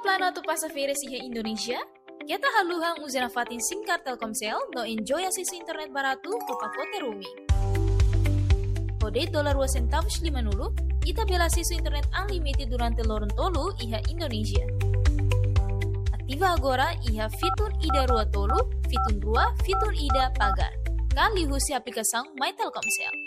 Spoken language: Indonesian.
plano tu passageres iha Indonesia? Kita haluhang uzana fatin SIM card Telkomsel no enjoy akses internet baratu ke pakote roaming. Kode $2.50 ita bela akses internet unlimited durante lorong tolu iha Indonesia. Aktiva agora iha fitur ida rua tolu, fitur rua, fitur ida pagar. Kali husi aplikação My Telkomsel.